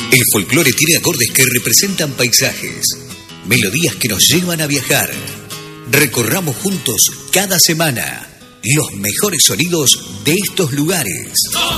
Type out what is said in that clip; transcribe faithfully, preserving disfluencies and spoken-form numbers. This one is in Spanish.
El folclore tiene acordes que representan paisajes, melodías que nos llevan a viajar. Recorramos juntos cada semana los mejores sonidos de estos lugares.